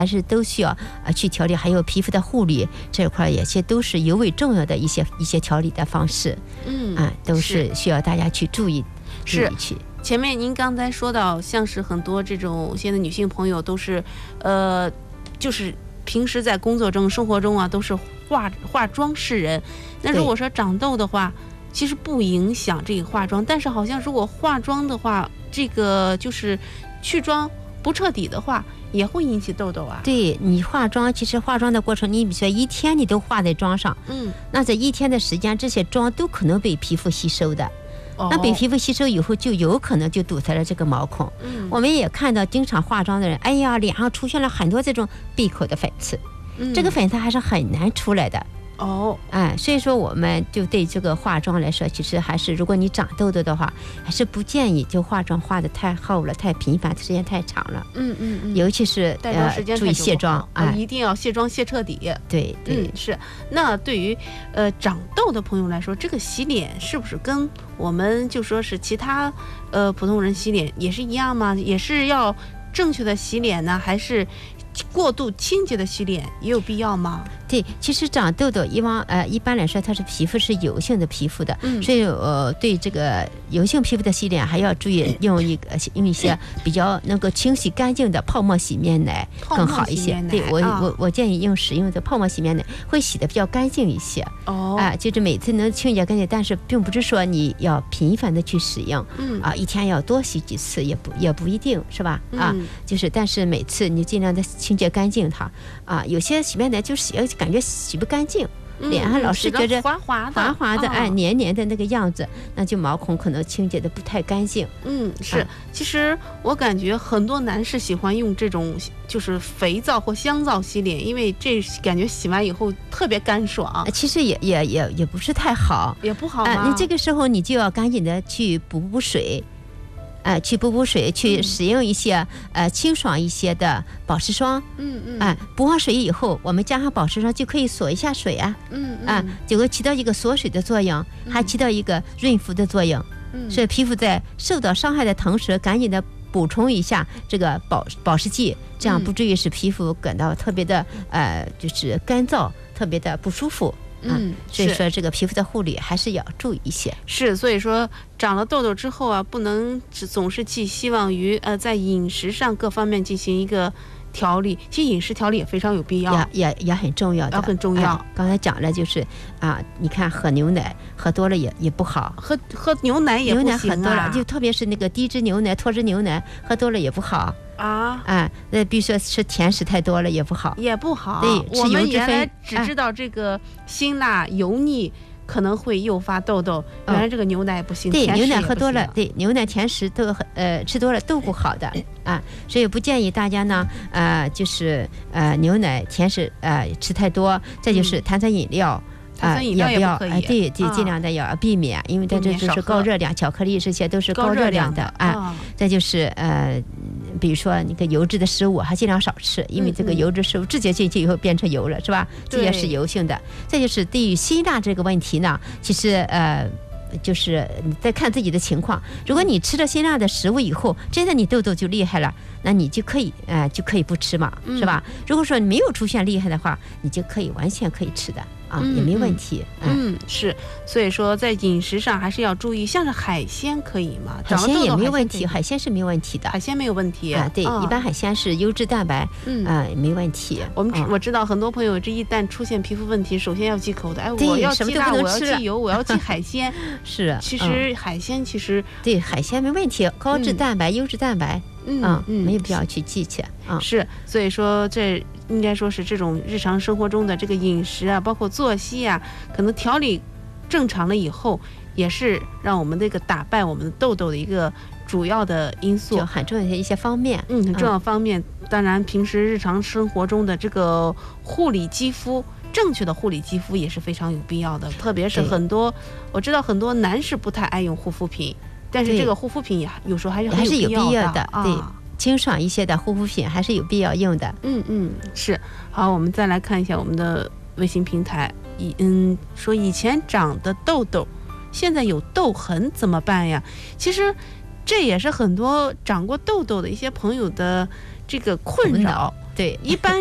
还是都需要去调理，还有皮肤的护理这一块也些都是尤为重要的一些调理的方式，都是需要大家去注意。 是前面您刚才说到，像是很多这种现在女性朋友都是就是平时在工作中生活中啊都是化妆示人，那如果说长痘的话其实不影响这个化妆，但是好像如果化妆的话，这个就是去妆不彻底的话也会引起痘痘啊。 对，你化妆，其实化妆的过程，你比如说一天你都化在妆上，那这一天的时间，这些妆都可能被皮肤吸收的。那被皮肤吸收以后，就有可能就堵塞了这个毛孔。我们也看到经常化妆的人，哎呀，脸上出现了很多这种闭口的粉刺，这个粉刺还是很难出来的。所以说我们就对这个化妆来说，其实还是如果你长痘痘的话，还是不建议就化妆化得太厚了，太频繁，时间太长了。尤其是注意卸妆一定要卸妆卸彻底。 对， 是。那对于长痘的朋友来说，这个洗脸是不是跟我们就说是其他普通人洗脸也是一样吗？也是要正确的洗脸呢，还是过度清洁的洗脸也有必要吗？ 对，其实长痘痘一般来说它是皮肤是油性的皮肤的，所以对这个油性皮肤的洗脸还要注意用一些比较能够清洗干净的泡沫洗面奶更好一些。对，我建议使用的泡沫洗面奶会洗得比较干净一些。就是每次能清洁干净，但是并不是说你要频繁的去使用，一天要多洗几次也不一定是吧？就是但是每次你尽量的清洁干净它。有些洗面奶就是感觉洗不干净，脸上老是觉着滑滑的，黏黏的那个样子，那就毛孔可能清洁的不太干净。 是。其实我感觉很多男士喜欢用这种就是肥皂或香皂洗脸，因为这感觉洗完以后特别干爽。 其实也不是太好， 也不好吗？ 你这个时候你就要赶紧的去补水。去补水，去使用一些清爽一些的保湿霜。补完水以后，我们加上保湿霜就可以锁一下水啊。就会起到一个锁水的作用，还起到一个润肤的作用。所以皮肤在受到伤害的同时，赶紧的补充一下这个保湿剂，这样不至于使皮肤感到特别的就是干燥，特别的不舒服。所以说这个皮肤的护理还是要注意一些。 是，所以说长了痘痘之后啊，不能总是寄希望于在饮食上各方面进行一个调理，其实饮食调理也非常有必要， 也很重要的， 很重要。 刚才讲了，就是你看喝牛奶喝多了也不好， 喝牛奶也不行喝多了，就特别是那个低脂牛奶、脱脂牛奶，喝多了也不好。那比如说吃甜食太多了也不好， 也不好。 对， 我们原来只知道这个辛辣油腻可能会诱发痘痘，原来这个牛奶也不行。 对，牛奶喝多了，对，牛奶甜食都吃多了都不好的所以不建议大家呢就是牛奶甜食吃太多，再就是炭酸饮料。 也不要对，尽量的要避免，因为它这就是高热量，巧克力这些都是高热量的再就是比如说那个油脂的食物还尽量少吃，因为这个油脂食物直接进去以后变成油了，是吧？这也是油性的。再就是对于辛辣这个问题呢，其实就是你再看自己的情况，如果你吃了辛辣的食物以后，真的你痘痘就厉害了，那你就可以不吃嘛，是吧？如果说你没有出现厉害的话，你就可以完全可以吃的也没问题。 是，所以说在饮食上还是要注意，像是海鲜可以吗？ 海鲜也没有问题，海鲜是没有问题的， 海鲜没有问题对，一般海鲜是优质蛋白，没问题。 我知道很多朋友这一旦出现皮肤问题，首先要忌口的，我要忌辣，我要忌油，我要忌海鲜。 是， 其实海鲜对海鲜没问题，高质蛋白、优质蛋白。没有必要去记起。 是，所以说这应该说是这种日常生活中的这个饮食啊，包括作息啊，可能调理正常了以后，也是让我们这个打败我们的痘痘的一个主要的因素， 就很重要的一些方面。 很重要方面。当然，平时日常生活中的这个护理肌肤。正确的护理肌肤也是非常有必要的，特别是我知道很多男士不太爱用护肤品，但是这个护肤品也有时候还是有必要的。对，清爽一些的护肤品还是有必要用的。 是。好，我们再来看一下我们的微信平台。说以前长的痘痘，现在有痘痕怎么办呀？其实这也是很多长过痘痘的一些朋友的这个困扰。 对， 一般